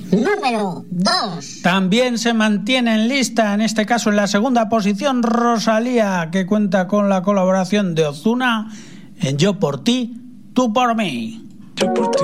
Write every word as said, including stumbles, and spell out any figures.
número dos. También se mantiene en lista, en este caso en la segunda posición, Rosalía, que cuenta con la colaboración de Ozuna en Yo por ti, tú por mí. Yo por ti.